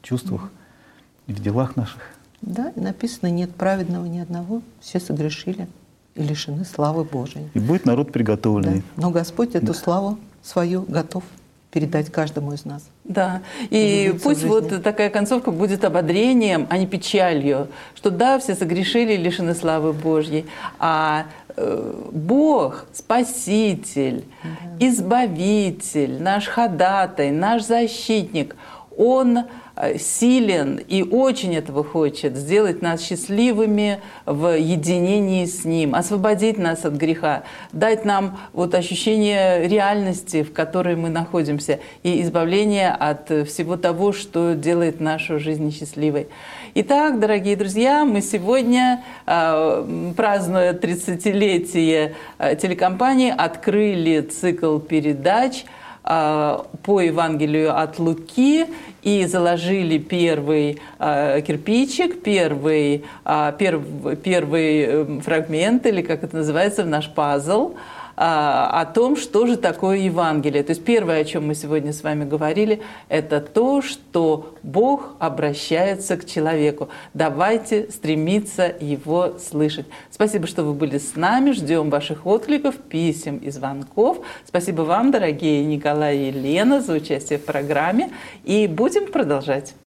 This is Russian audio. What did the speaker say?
чувствах и в делах наших. Да, и написано: нет праведного ни одного, все согрешили и лишены славы Божией. И будет народ приготовленный. Да. Но Господь эту славу свою готов передать каждому из нас. Да, и пусть вот такая концовка будет ободрением, а не печалью, что да, все согрешили и лишены славы Божьей, а Бог, Спаситель, Избавитель, наш ходатай, наш защитник, Он силен и очень этого хочет, сделать нас счастливыми в единении с Ним, освободить нас от греха, дать нам вот ощущение реальности, в которой мы находимся, и избавление от всего того, что делает нашу жизнь несчастливой. Итак, дорогие друзья, мы сегодня, празднуя 30-летие телекомпании, открыли цикл передач по Евангелию от Луки и заложили первый кирпичик, первый фрагмент, или как это называется, в наш пазл, о том, что же такое Евангелие. То есть первое, о чем мы сегодня с вами говорили, это то, что Бог обращается к человеку. Давайте стремиться Его слышать. Спасибо, что вы были с нами. Ждем ваших откликов, писем и звонков. Спасибо вам, дорогие Николай и Елена, за участие в программе. И будем продолжать.